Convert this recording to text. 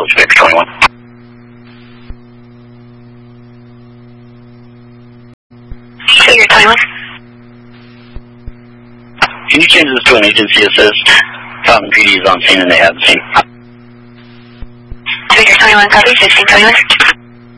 Victor 21. Victor 21. Can you change this to an agency assist? Fountain PD is on scene and they have the scene. Victor 21, copy, 1621.